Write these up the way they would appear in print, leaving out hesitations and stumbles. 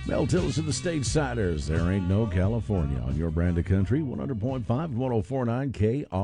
Mel Tillis of the State Siders. There ain't no California on your brand of country. 100.5, 104.9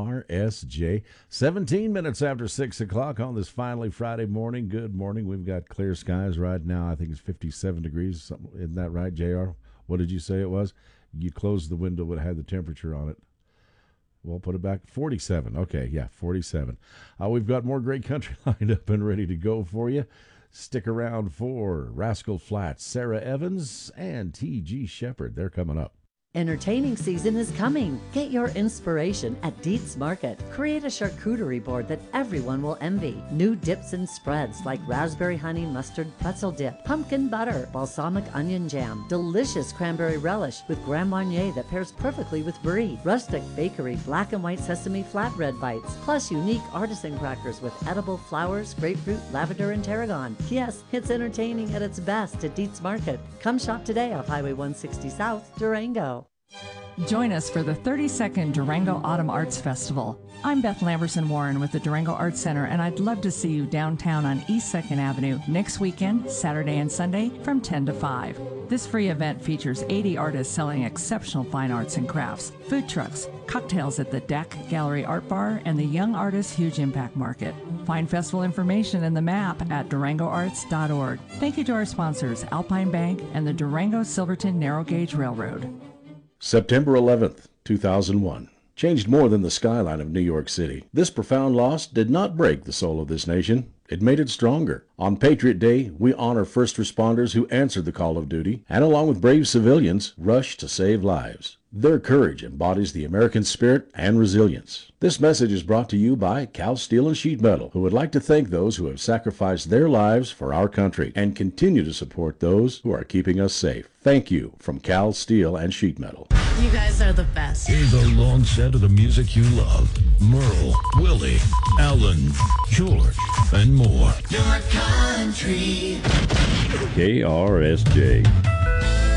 KRSJ. 17 minutes after 6 o'clock on this finally Friday morning. Good morning. We've got clear skies right now. I think it's 57 degrees. Something, isn't that right, JR? What did you say it was? You closed the window, but it had the temperature on it. We'll put it back. 47. Okay, yeah, 47. We've got more great country lined up and ready to go for you. Stick around for Rascal Flatts, Sarah Evans, and T.G. Shepherd. They're coming up. Entertaining season is coming. Get your inspiration at Dietz Market. Create a charcuterie board that everyone will envy. New dips and spreads like raspberry honey mustard pretzel dip, pumpkin butter, balsamic onion jam, delicious cranberry relish with Grand Marnier that pairs perfectly with brie, rustic bakery black and white sesame flatbread bites, plus unique artisan crackers with edible flowers, grapefruit, lavender, and tarragon. Yes, it's entertaining at its best at Dietz Market. Come shop today off Highway 160 South, Durango. Join us for the 32nd Durango Autumn Arts Festival. I'm Beth Lamberson Warren with the Durango Arts Center, and I'd love to see you downtown on East 2nd Avenue next weekend, Saturday and Sunday, from 10 to 5. This free event features 80 artists selling exceptional fine arts and crafts, food trucks, cocktails at the Deck Gallery Art Bar, and the Young Artists Huge Impact Market. Find festival information and the map at durangoarts.org. Thank you to our sponsors, Alpine Bank and the Durango Silverton Narrow Gauge Railroad. September 11th, 2001. Changed more than the skyline of New York City. This profound loss did not break the soul of this nation. It made it stronger. On Patriot Day, we honor first responders who answered the call of duty and, along with brave civilians, rushed to save lives. Their courage embodies the American spirit and resilience. This message is brought to you by Cal Steel and Sheet Metal, who would like to thank those who have sacrificed their lives for our country and continue to support those who are keeping us safe. Thank you from Cal Steel and Sheet Metal. You guys are the best. Here's a long set of the music you love. Merle, Willie, Alan, George, and more. Your country. KRSJ.